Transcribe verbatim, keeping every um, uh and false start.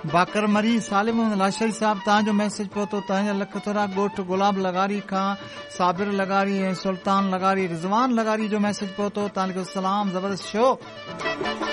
बाकर मरी सालिम लाशरी साहब तव्हांजो मैसेज पहुतो तव्हांजा लख थोरा ॻोठ गुलाब लगारी खां साबिर लगारी ऐं सुल्तान लगारी रिज़वान लगारी जो मैसेज पहुतो तव्हांजो सलाम ज़बरदस्त शो।